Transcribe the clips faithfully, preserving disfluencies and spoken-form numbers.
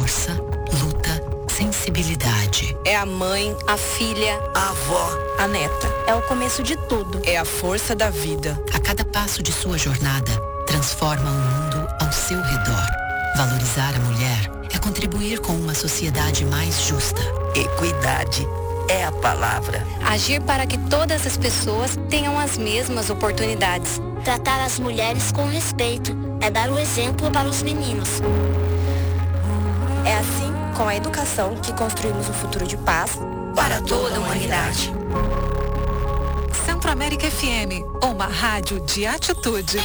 força, luta, sensibilidade. É a mãe, a filha, a avó, a neta. É o começo de tudo. É a força da vida. A cada passo de sua jornada, transforma o mundo ao seu redor. Valorizar a mulher é contribuir com uma sociedade mais justa. Equidade é a palavra. Agir para que todas as pessoas tenham as mesmas oportunidades. Tratar as mulheres com respeito é dar o exemplo para os meninos. É assim, com a educação, que construímos um futuro de paz para toda a humanidade. Centro-América F M, uma rádio de atitude.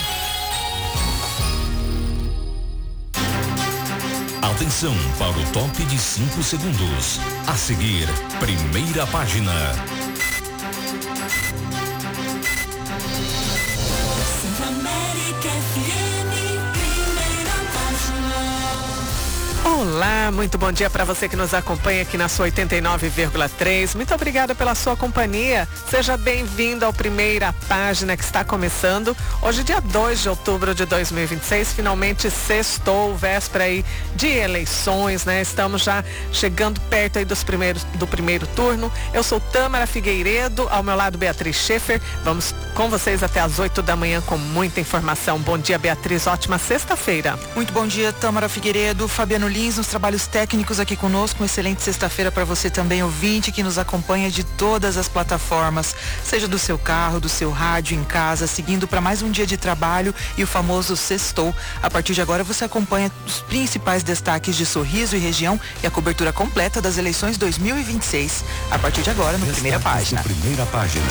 Atenção para o top de cinco segundos. A seguir, primeira página. Centro-América F M, primeira página. Olá, muito bom dia para você que nos acompanha aqui na sua oitenta e nove vírgula três. Muito obrigada pela sua companhia. Seja bem-vindo ao Primeira Página que está começando. Hoje, dia dois de outubro de dois mil e vinte e seis, finalmente sextou, véspera aí de eleições, né? Estamos já chegando perto aí dos primeiros, do primeiro turno. Eu sou Tâmara Figueiredo, ao meu lado Beatriz Schaefer. Vamos com vocês até às oito da manhã com muita informação. Bom dia, Beatriz. Ótima sexta-feira. Muito bom dia, Tâmara Figueiredo, Fabiano Lins, nos trabalhos técnicos aqui conosco. Uma excelente sexta-feira para você também, ouvinte, que nos acompanha de todas as plataformas, seja do seu carro, do seu rádio, em casa, seguindo para mais um dia de trabalho e o famoso sextou. A partir de agora você acompanha os principais destaques de Sorriso e região e a cobertura completa das eleições dois mil e vinte e seis. A partir de agora, no Primeira Página. Primeira Página.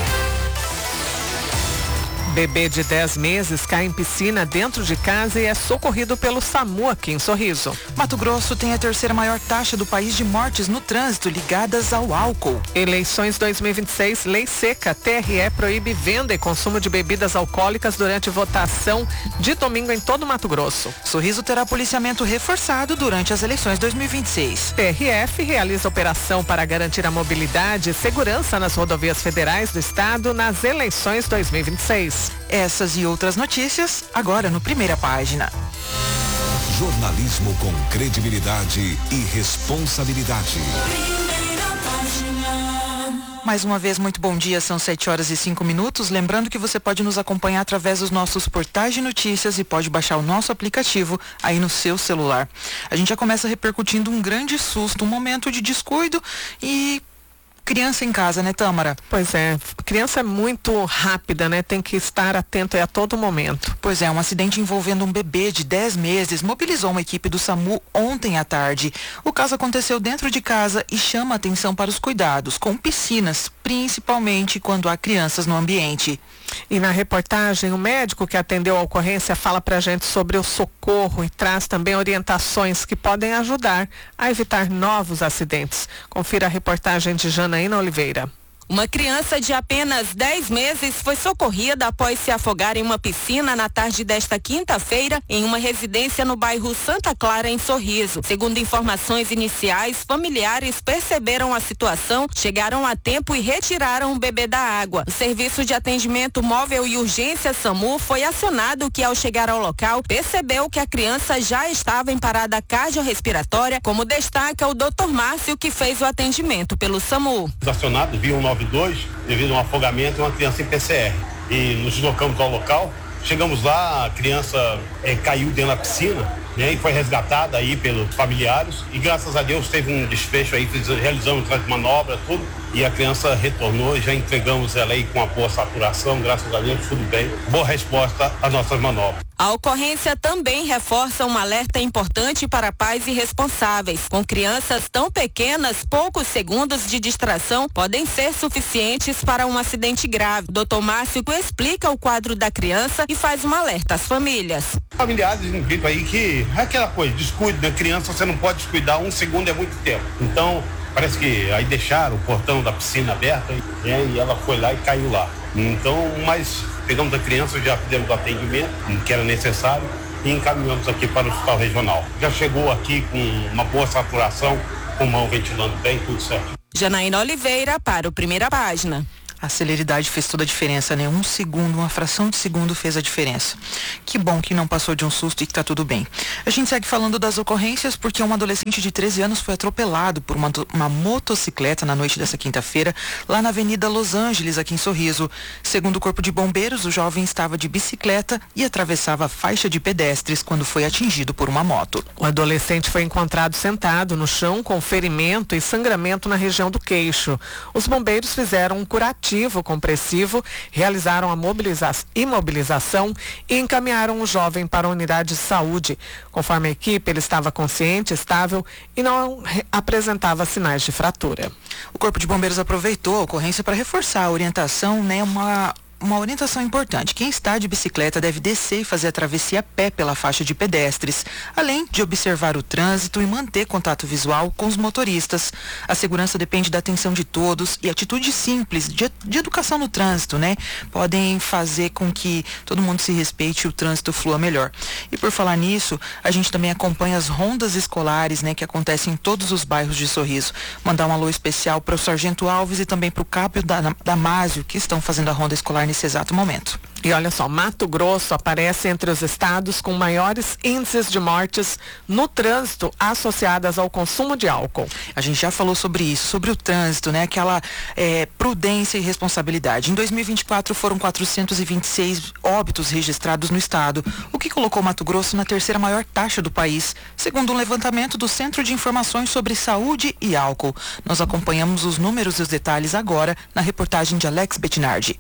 Bebê de dez meses cai em piscina dentro de casa e é socorrido pelo SAMU aqui em Sorriso. Mato Grosso tem a terceira maior taxa do país de mortes no trânsito ligadas ao álcool. Eleições dois mil e vinte e seis, lei seca. T R E proíbe venda e consumo de bebidas alcoólicas durante votação de domingo em todo Mato Grosso. Sorriso terá policiamento reforçado durante as eleições dois mil e vinte e seis. P R F realiza operação para garantir a mobilidade e segurança nas rodovias federais do estado nas eleições dois mil e vinte e seis. Essas e outras notícias, agora no Primeira Página. Jornalismo com credibilidade e responsabilidade. Primeira Página. Mais uma vez, muito bom dia, são sete horas e cinco minutos. Lembrando que você pode nos acompanhar através dos nossos portais de notícias e pode baixar o nosso aplicativo aí no seu celular. A gente já começa repercutindo um grande susto, um momento de descuido e... criança em casa, né, Tâmara? Pois é, criança é muito rápida, né? Tem que estar atento a todo momento. Pois é, um acidente envolvendo um bebê de dez meses mobilizou uma equipe do SAMU ontem à tarde. O caso aconteceu dentro de casa e chama atenção para os cuidados com piscinas, principalmente quando há crianças no ambiente. E na reportagem, o médico que atendeu a ocorrência fala pra gente sobre o socorro e traz também orientações que podem ajudar a evitar novos acidentes. Confira a reportagem de Janaína Oliveira. Uma criança de apenas dez meses foi socorrida após se afogar em uma piscina na tarde desta quinta-feira em uma residência no bairro Santa Clara, em Sorriso. Segundo informações iniciais, familiares perceberam a situação, chegaram a tempo e retiraram o bebê da água. O Serviço de Atendimento Móvel e Urgência SAMU foi acionado, que ao chegar ao local percebeu que a criança já estava em parada cardiorrespiratória, como destaca o doutor Márcio, que fez o atendimento pelo SAMU. Acionado, viu um nove dois devido a um afogamento e uma criança em P C R. E nos deslocamos ao local. Chegamos lá, a criança é, caiu dentro da piscina, né, e foi resgatada aí pelos familiares. E graças a Deus teve um desfecho aí, realizamos as manobras, tudo. E a criança retornou, já entregamos ela aí com uma boa saturação, graças a Deus, tudo bem. Boa resposta às nossas manobras. A ocorrência também reforça um alerta importante para pais irresponsáveis. Com crianças tão pequenas, poucos segundos de distração podem ser suficientes para um acidente grave. doutor Márcio explica o quadro da criança e faz um alerta às famílias. Familiares indicam aí que é aquela coisa, descuido da criança, você não pode descuidar, um segundo é muito tempo. Então, parece que aí deixaram o portão da piscina aberto, né, e ela foi lá e caiu lá. Então, mas pegamos a criança, já fizemos o atendimento que era necessário e encaminhamos aqui para o hospital regional. Já chegou aqui com uma boa saturação, pulmão ventilando bem, tudo certo. Janaína Oliveira para o Primeira Página. A celeridade fez toda a diferença, né? Um segundo, uma fração de segundo fez a diferença. Que bom que não passou de um susto e que tá tudo bem. A gente segue falando das ocorrências porque um adolescente de treze anos foi atropelado por uma, uma motocicleta na noite dessa quinta-feira, lá na Avenida Los Angeles, aqui em Sorriso. Segundo o Corpo de Bombeiros, o jovem estava de bicicleta e atravessava a faixa de pedestres quando foi atingido por uma moto. O adolescente foi encontrado sentado no chão com ferimento e sangramento na região do queixo. Os bombeiros fizeram um curativo compressivo, realizaram a mobiliza- imobilização e encaminharam o jovem para a unidade de saúde. Conforme a equipe, ele estava consciente, estável e não re- apresentava sinais de fratura. O Corpo de Bombeiros aproveitou a ocorrência para reforçar a orientação, né, uma Uma orientação importante. Quem está de bicicleta deve descer e fazer a travessia a pé pela faixa de pedestres, além de observar o trânsito e manter contato visual com os motoristas. A segurança depende da atenção de todos e atitudes simples de, de educação no trânsito, né? Podem fazer com que todo mundo se respeite e o trânsito flua melhor. E por falar nisso, a gente também acompanha as rondas escolares, né, que acontecem em todos os bairros de Sorriso. Mandar um alô especial para o Sargento Alves e também para o Cápio da, Damásio, que estão fazendo a ronda escolar nesse exato momento. E olha só, Mato Grosso aparece entre os estados com maiores índices de mortes no trânsito associadas ao consumo de álcool. A gente já falou sobre isso, sobre o trânsito, né? Aquela é, prudência e responsabilidade. Em dois mil e vinte e quatro foram quatrocentos e vinte e seis óbitos registrados no estado, o que colocou Mato Grosso na terceira maior taxa do país, segundo um levantamento do Centro de Informações sobre Saúde e Álcool. Nós acompanhamos os números e os detalhes agora na reportagem de Alex Bettinardi.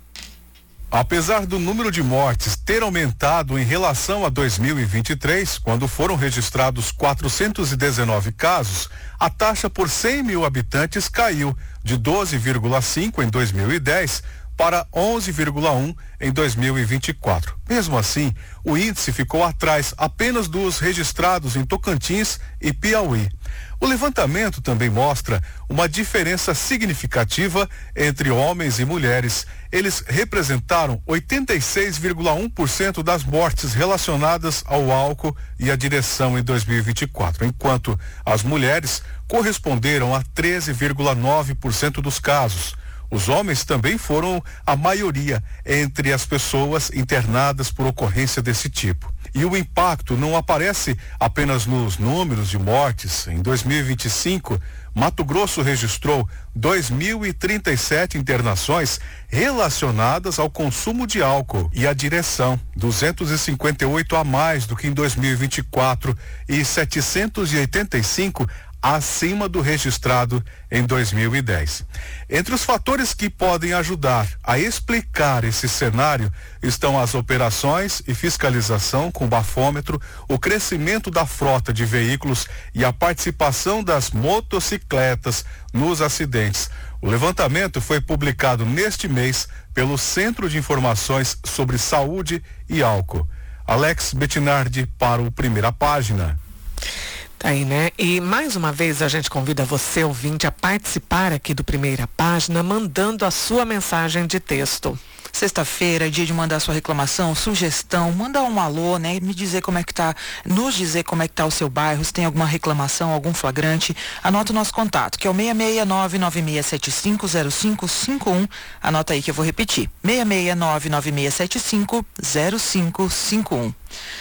Apesar do número de mortes ter aumentado em relação a dois mil e vinte e três, quando foram registrados quatrocentos e dezenove casos, a taxa por cem mil habitantes caiu de doze vírgula cinco em dois mil e dez para onze vírgula um em dois mil e vinte e quatro. Mesmo assim, o índice ficou atrás apenas dos registrados em Tocantins e Piauí. O levantamento também mostra uma diferença significativa entre homens e mulheres. Eles representaram oitenta e seis vírgula um por cento das mortes relacionadas ao álcool e à direção em dois mil e vinte e quatro, enquanto as mulheres corresponderam a treze vírgula nove por cento dos casos. Os homens também foram a maioria entre as pessoas internadas por ocorrência desse tipo. E o impacto não aparece apenas nos números de mortes. Em dois mil e vinte e cinco, Mato Grosso registrou dois mil e trinta e sete internações relacionadas ao consumo de álcool e à direção, duzentos e cinquenta e oito a mais do que em dois mil e vinte e quatro e setecentos e oitenta e cinco acima do registrado em dois mil e dez. Entre os fatores que podem ajudar a explicar esse cenário estão as operações e fiscalização com bafômetro, o crescimento da frota de veículos e a participação das motocicletas nos acidentes. O levantamento foi publicado neste mês pelo Centro de Informações sobre Saúde e Álcool. Alex Bettinardi para o Primeira Página. Tá aí, né? E mais uma vez a gente convida você, ouvinte, a participar aqui do Primeira Página, mandando a sua mensagem de texto. Sexta-feira, dia de mandar sua reclamação, sugestão, mandar um alô, né? Me dizer como é que tá, nos dizer como é que tá o seu bairro, se tem alguma reclamação, algum flagrante. Anota o nosso contato, que é o seis seis nove nove seis sete cinco zero cinco cinco um. Anota aí que eu vou repetir. seis seis nove nove seis sete cinco zero cinco cinco um.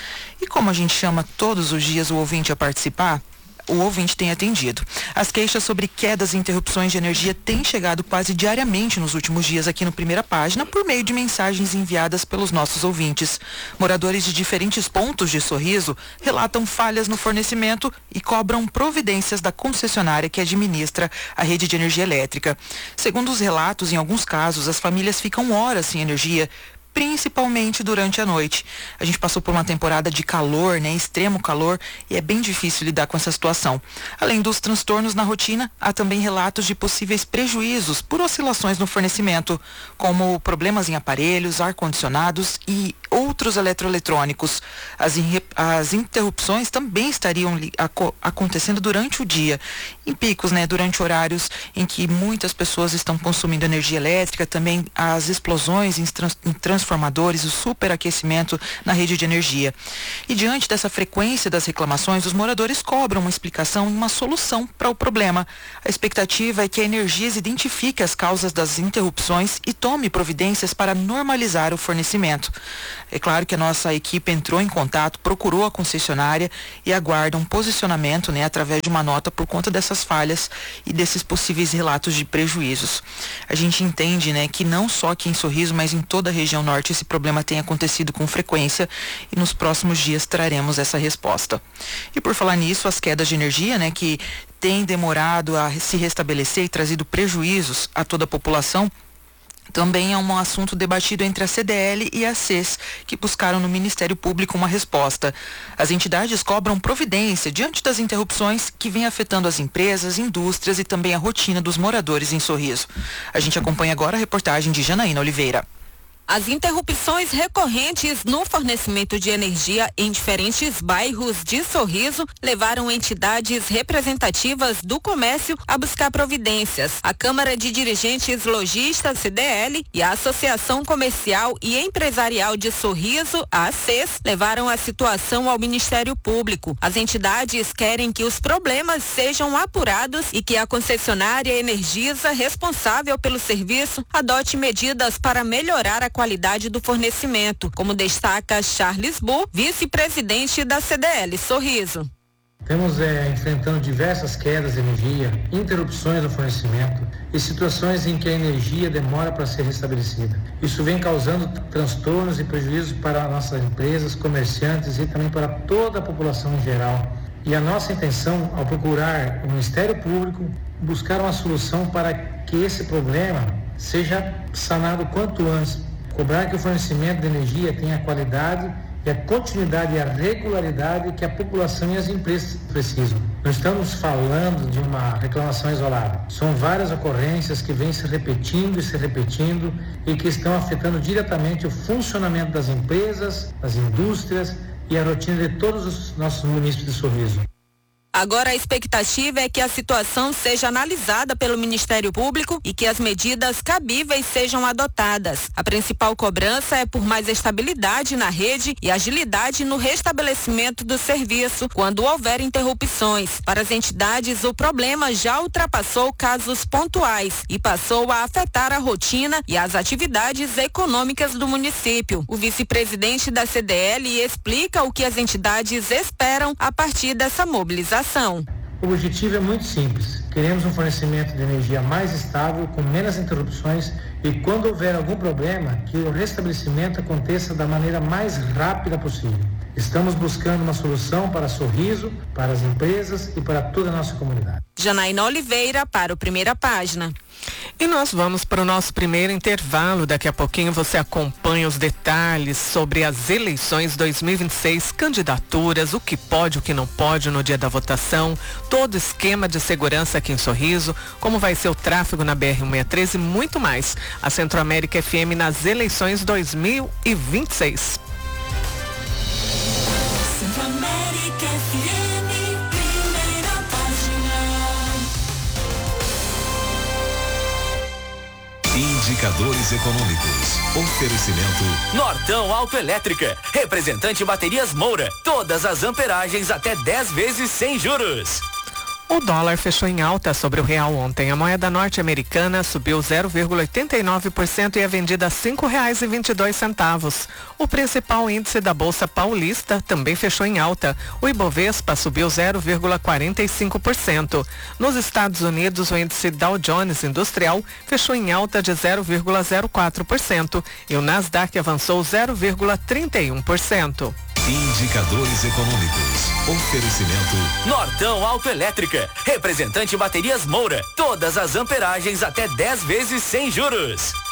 E como a gente chama todos os dias o ouvinte a participar, o ouvinte tem atendido. As queixas sobre quedas e interrupções de energia têm chegado quase diariamente nos últimos dias aqui no Primeira Página por meio de mensagens enviadas pelos nossos ouvintes. Moradores de diferentes pontos de Sorriso relatam falhas no fornecimento e cobram providências da concessionária que administra a rede de energia elétrica. Segundo os relatos, em alguns casos, as famílias ficam horas sem energia, principalmente durante a noite. A gente passou por uma temporada de calor, né, extremo calor, e é bem difícil lidar com essa situação. Além dos transtornos na rotina, há também relatos de possíveis prejuízos por oscilações no fornecimento, como problemas em aparelhos, ar-condicionados e outros eletroeletrônicos. As, as interrupções também estariam aco acontecendo durante o dia, em picos, né, durante horários em que muitas pessoas estão consumindo energia elétrica, também as explosões em, trans em trans transformadores, o superaquecimento na rede de energia. E diante dessa frequência das reclamações, os moradores cobram uma explicação e uma solução para o problema. A expectativa é que a Energisa identifique as causas das interrupções e tome providências para normalizar o fornecimento. É claro que a nossa equipe entrou em contato, procurou a concessionária e aguarda um posicionamento, né, através de uma nota por conta dessas falhas e desses possíveis relatos de prejuízos. A gente entende, né, que não só aqui em Sorriso, mas em toda a região norte esse problema tem acontecido com frequência e nos próximos dias traremos essa resposta. E por falar nisso, as quedas de energia, né, que têm demorado a se restabelecer e trazido prejuízos a toda a população, também é um assunto debatido entre a C D L e a C E S, que buscaram no Ministério Público uma resposta. As entidades cobram providência diante das interrupções que vêm afetando as empresas, indústrias e também a rotina dos moradores em Sorriso. A gente acompanha agora a reportagem de Janaína Oliveira. As interrupções recorrentes no fornecimento de energia em diferentes bairros de Sorriso levaram entidades representativas do comércio a buscar providências. A Câmara de Dirigentes Lojistas, C D L, e a Associação Comercial e Empresarial de Sorriso, a C E S, levaram a situação ao Ministério Público. As entidades querem que os problemas sejam apurados e que a concessionária Energisa, responsável pelo serviço, adote medidas para melhorar a qualidade do fornecimento, como destaca Charles Bu, vice-presidente da C D L Sorriso. Estamos é, enfrentando diversas quedas de energia, interrupções no fornecimento e situações em que a energia demora para ser restabelecida. Isso vem causando transtornos e prejuízos para nossas empresas, comerciantes e também para toda a população em geral. E a nossa intenção, ao procurar o Ministério Público, buscar uma solução para que esse problema seja sanado quanto antes. Cobrar que o fornecimento de energia tenha a qualidade e a continuidade e a regularidade que a população e as empresas precisam. Não estamos falando de uma reclamação isolada. São várias ocorrências que vêm se repetindo e se repetindo e que estão afetando diretamente o funcionamento das empresas, das indústrias e a rotina de todos os nossos municípios de Sorriso. Agora a expectativa é que a situação seja analisada pelo Ministério Público e que as medidas cabíveis sejam adotadas. A principal cobrança é por mais estabilidade na rede e agilidade no restabelecimento do serviço quando houver interrupções. Para as entidades, o problema já ultrapassou casos pontuais e passou a afetar a rotina e as atividades econômicas do município. O vice-presidente da C D L explica o que as entidades esperam a partir dessa mobilização. O objetivo é muito simples. Queremos um fornecimento de energia mais estável, com menos interrupções e, quando houver algum problema, que o restabelecimento aconteça da maneira mais rápida possível. Estamos buscando uma solução para Sorriso, para as empresas e para toda a nossa comunidade. Janaína Oliveira para o Primeira Página. E nós vamos para o nosso primeiro intervalo. Daqui a pouquinho você acompanha os detalhes sobre as eleições dois mil e vinte e seis, candidaturas, o que pode, o que não pode no dia da votação, todo o esquema de segurança aqui em Sorriso, como vai ser o tráfego na B R cento e sessenta e três e muito mais. A Centro-América F M nas eleições dois mil e vinte e seis. Centro-América F M, Primeira Página. Indicadores econômicos. Oferecimento Nortão Autoelétrica. Representante Baterias Moura. Todas as amperagens até dez vezes sem juros. O dólar fechou em alta sobre o real ontem. A moeda norte-americana subiu zero vírgula oitenta e nove por cento e é vendida a cinco reais e vinte e dois centavos. O principal índice da Bolsa Paulista também fechou em alta. O Ibovespa subiu zero vírgula quarenta e cinco por cento. Nos Estados Unidos, o índice Dow Jones Industrial fechou em alta de zero vírgula zero quatro por cento e o Nasdaq avançou zero vírgula trinta e um por cento. Indicadores econômicos. Oferecimento Nortão Autoelétrica. Representante Baterias Moura. Todas as amperagens até dez vezes sem juros.